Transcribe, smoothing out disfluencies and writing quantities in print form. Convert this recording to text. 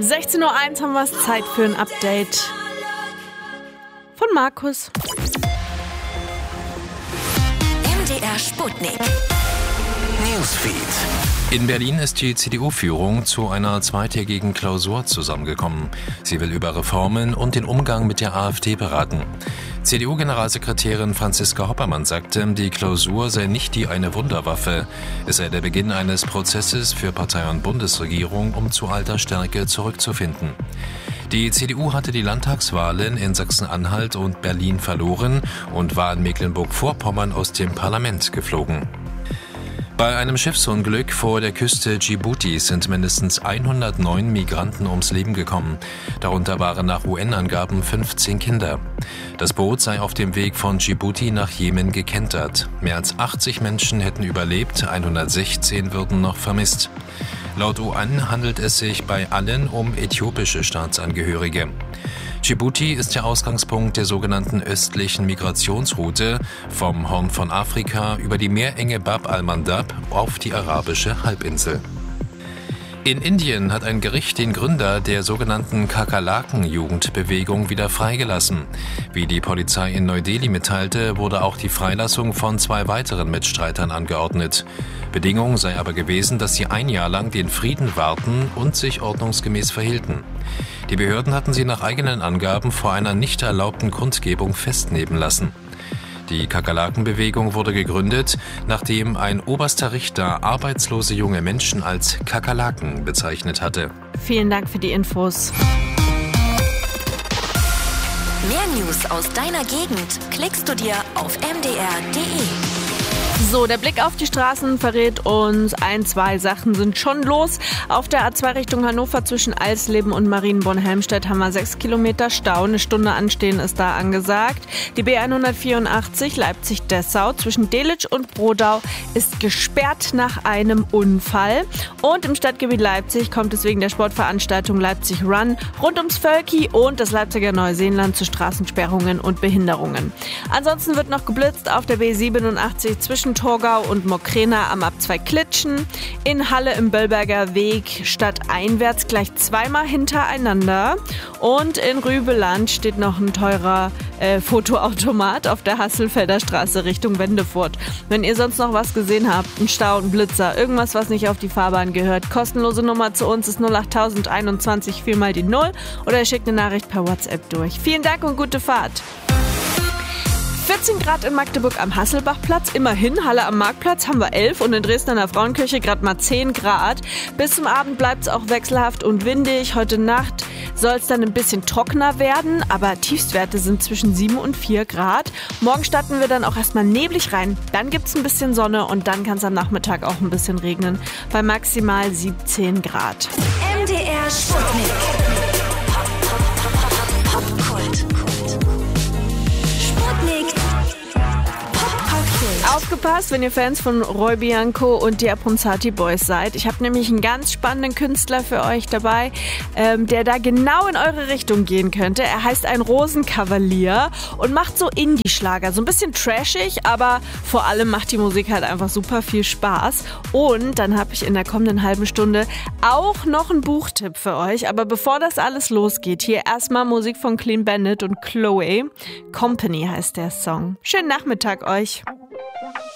16:01 Uhr haben wir es, Zeit für ein Update von Markus. MDR Sputnik. Newsfeed. In Berlin ist die CDU-Führung zu einer zweitägigen Klausur zusammengekommen. Sie will über Reformen und den Umgang mit der AfD beraten. CDU-Generalsekretärin Franziska Hoppermann sagte, die Klausur sei nicht die eine Wunderwaffe. Es sei der Beginn eines Prozesses für Partei und Bundesregierung, um zu alter Stärke zurückzufinden. Die CDU hatte die Landtagswahlen in Sachsen-Anhalt und Berlin verloren und war in Mecklenburg-Vorpommern aus dem Parlament geflogen. Bei einem Schiffsunglück vor der Küste Djiboutis sind mindestens 109 Migranten ums Leben gekommen. Darunter waren nach UN-Angaben 15 Kinder. Das Boot sei auf dem Weg von Djibouti nach Jemen gekentert. Mehr als 80 Menschen hätten überlebt, 116 würden noch vermisst. Laut UN handelt es sich bei allen um äthiopische Staatsangehörige. Djibouti ist der Ausgangspunkt der sogenannten östlichen Migrationsroute vom Horn von Afrika über die Meerenge Bab al-Mandab auf die arabische Halbinsel. In Indien hat ein Gericht den Gründer der sogenannten Kakerlaken-Jugendbewegung wieder freigelassen. Wie die Polizei in Neu-Delhi mitteilte, wurde auch die Freilassung von 2 weiteren Mitstreitern angeordnet. Bedingung sei aber gewesen, dass sie 1 Jahr lang den Frieden wahrten und sich ordnungsgemäß verhielten. Die Behörden hatten sie nach eigenen Angaben vor einer nicht erlaubten Kundgebung festnehmen lassen. Die Kakerlaken-Bewegung wurde gegründet, nachdem ein oberster Richter arbeitslose junge Menschen als Kakerlaken bezeichnet hatte. Vielen Dank für die Infos. Mehr News aus deiner Gegend klickst du dir auf mdr.de. So, der Blick auf die Straßen verrät uns, 2 Sachen sind schon los. Auf der A2 Richtung Hannover zwischen Alsleben und Marienborn-Helmstedt haben wir 6 Kilometer Stau. 1 Stunde Anstehen ist da angesagt. Die B184 Leipzig-Dessau zwischen Delitzsch und Brodau ist gesperrt nach einem Unfall. Und im Stadtgebiet Leipzig kommt es wegen der Sportveranstaltung Leipzig Run rund ums Völki und das Leipziger Neuseenland zu Straßensperrungen und Behinderungen. Ansonsten wird noch geblitzt auf der B87 zwischen Torgau und Mokrena am Abzweig Klitschen. In Halle im Böllberger Weg stadteinwärts gleich 2-mal hintereinander. Und in Rübeland steht noch ein teurer Fotoautomat auf der Hasselfelder Straße Richtung Wendefurt. Wenn ihr sonst noch was gesehen habt, ein Stau, ein Blitzer, irgendwas, was nicht auf die Fahrbahn gehört, kostenlose Nummer zu uns ist 08021 4 die 0 oder ihr schickt eine Nachricht per WhatsApp durch. Vielen Dank und gute Fahrt. 14 Grad in Magdeburg am Hasselbachplatz, immerhin. Halle am Marktplatz haben wir 11 und in Dresden an der Frauenkirche gerade mal 10 Grad. Bis zum Abend bleibt es auch wechselhaft und windig. Heute Nacht soll es dann ein bisschen trockener werden, aber Tiefstwerte sind zwischen 7 und 4 Grad. Morgen starten wir dann auch erstmal neblig rein. Dann gibt es ein bisschen Sonne und dann kann es am Nachmittag auch ein bisschen regnen. Bei maximal 17 Grad. MDR Sputnik. Popkult. Sputnik. Aufgepasst, wenn ihr Fans von Roy Bianco und die Abronzati Boys seid. Ich habe nämlich einen ganz spannenden Künstler für euch dabei, der da genau in eure Richtung gehen könnte. Er heißt Ein Rosenkavalier und macht so Indie-Schlager. So ein bisschen trashig, aber vor allem macht die Musik halt einfach super viel Spaß. Und dann habe ich in der kommenden halben Stunde auch noch einen Buchtipp für euch. Aber bevor das alles losgeht, hier erstmal Musik von Clean Bandit und Chloe. Company heißt der Song. Schönen Nachmittag euch.